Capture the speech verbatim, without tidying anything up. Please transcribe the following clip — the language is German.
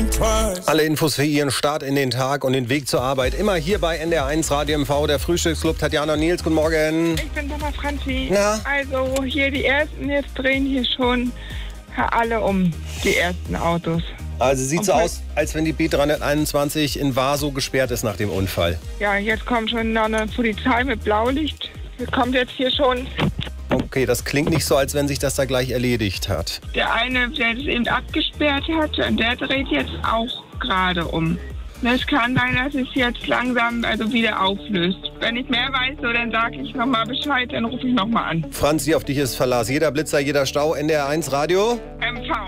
Alle Infos für Ihren Start in den Tag und den Weg zur Arbeit immer hier bei N D R eins Radio M V, der Frühstücksclub. Tatjana und Nils, guten Morgen. Ich bin Mama Franzi. Na? Also hier die Ersten, jetzt drehen hier schon alle um, die ersten Autos. Also sieht Und so halt- aus, als wenn die B dreihunderteinundzwanzig in Vaso gesperrt ist nach dem Unfall. Ja, jetzt kommt schon noch eine Polizei mit Blaulicht. Kommt jetzt hier schon Okay, das klingt nicht so, als wenn sich das da gleich erledigt hat. der eine, der das eben abgesperrt hat, und der dreht jetzt auch gerade um. Es kann sein, dass es jetzt langsam also wieder auflöst. Wenn ich mehr weiß, so, dann sage ich nochmal Bescheid, dann rufe ich nochmal an. Franzi, auf dich ist Verlass. Jeder Blitzer, jeder Stau, N D R eins Radio. M V.